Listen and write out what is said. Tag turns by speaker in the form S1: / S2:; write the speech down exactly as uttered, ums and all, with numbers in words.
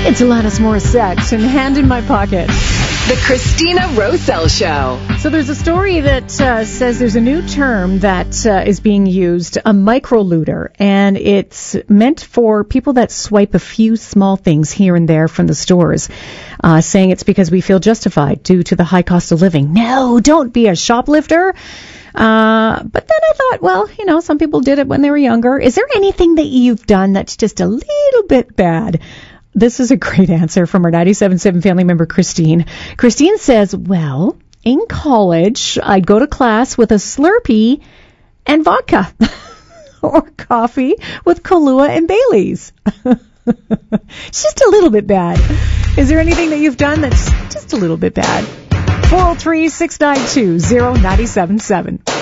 S1: It's Alanis Morissette and Hand in My Pocket.
S2: The Christina Rosell Show.
S1: So there's a story that uh, says there's a new term that uh, is being used, a microlooter, and it's meant for people that swipe a few small things here and there from the stores, uh, saying it's because we feel justified due to the high cost of living. No, don't be a shoplifter. Uh, but then I thought, well, you know, some people did it when they were younger. Is there anything that you've done that's just a little bit bad? This is a great answer from our ninety-seven point seven family member, Christine. Christine says, well, in college, I'd go to class with a Slurpee and vodka or coffee with Kahlua and Baileys. It's just a little bit bad. Is there anything that you've done that's just a little bit bad? four oh three, six nine two, oh nine seven seven.